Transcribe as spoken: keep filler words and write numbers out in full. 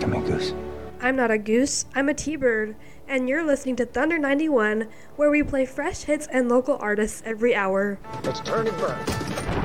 to me, Goose. I'm not a goose, I'm a T-bird, and you're listening to Thunder ninety-one, where we play fresh hits and local artists every hour. It's turning burn.